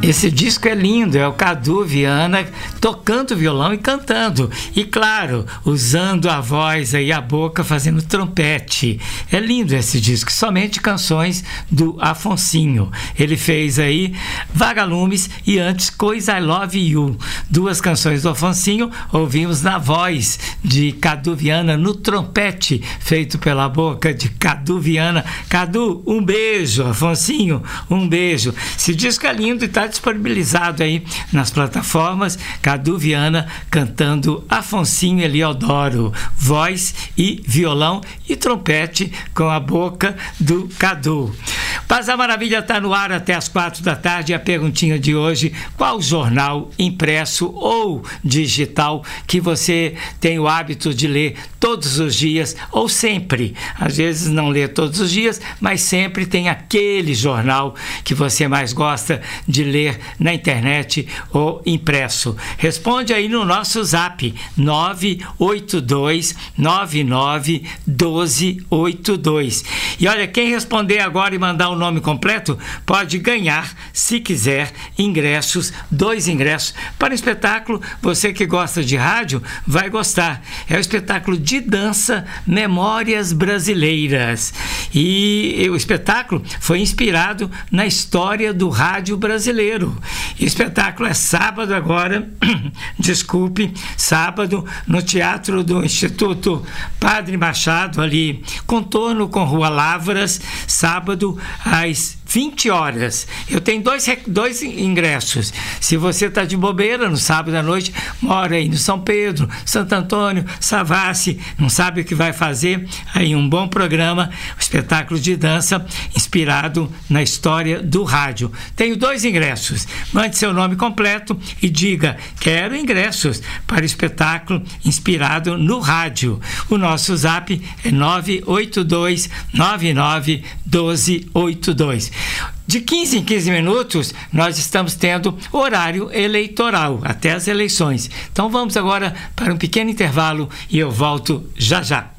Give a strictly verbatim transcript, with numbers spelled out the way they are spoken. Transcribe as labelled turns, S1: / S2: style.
S1: Esse disco é lindo, é o Cadu Viana tocando violão e cantando. E claro, usando a voz e a boca fazendo trompete. É lindo esse disco, somente canções do Afonsinho. Ele fez aí Vagalumes e antes Coisa I Love You. Duas canções do Afonsinho, ouvimos na voz de Cadu Viana no trompete, feito pela boca de Cadu Viana. Cadu, um beijo. Afonsinho, um beijo. Esse disco é lindo e está disponibilizado aí nas plataformas. Cadu Viana cantando Afonsinho Eliodoro, voz e violão e trompete com a boca do Cadu. Paz da Maravilha está no ar até as quatro da tarde. A perguntinha de hoje: qual jornal impresso ou digital que você tem o hábito de ler todos os dias ou sempre? Às vezes não lê todos os dias, mas sempre tem aquele jornal que você mais gosta de ler na internet ou impresso. Responde aí no nosso zap nove oito dois nove nove um dois oito dois. E olha, quem responder agora e mandar o nome completo pode ganhar, se quiser, ingressos, dois ingressos para o espetáculo. Você que gosta de rádio vai gostar. É o espetáculo de dança Memórias Brasileiras. E o espetáculo foi inspirado na história do rádio brasileiro. E o espetáculo é sábado agora, desculpe, sábado, no Teatro do Instituto Padre Machado, ali, contorno com Rua Lavras, sábado às vinte horas. Eu tenho dois, dois ingressos. Se você está de bobeira no sábado à noite, mora aí no São Pedro, Santo Antônio, Savassi, não sabe o que vai fazer, aí um bom programa, um espetáculo de dança inspirado na história do rádio. Tenho dois ingressos. Mande seu nome completo e diga: quero ingressos para o espetáculo inspirado no rádio. O nosso zap é nove oito dois nove nove um dois oito dois. De quinze em quinze minutos, nós estamos tendo horário eleitoral, até as eleições. Então vamos agora para um pequeno intervalo e eu volto já já.